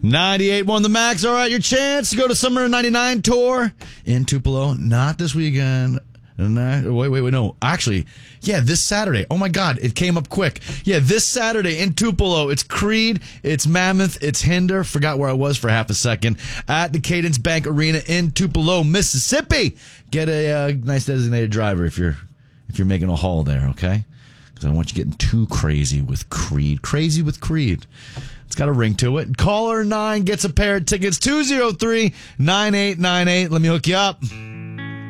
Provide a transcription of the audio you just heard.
98.1 The Max. All right, your chance to go to Summer 99 tour in Tupelo. Not this weekend. Wait, no. Actually, yeah, this Saturday. Oh, my God, it came up quick. Yeah, this Saturday in Tupelo. It's Creed, it's Mammoth, it's Hinder. Forgot where I was for half a second. At the Cadence Bank Arena in Tupelo, Mississippi. Get a nice designated driver if you're making a haul there, okay? Because I don't want you getting too crazy with Creed. Crazy with Creed. It's got a ring to it. Caller 9 gets a pair of tickets. 203-9898. Let me hook you up.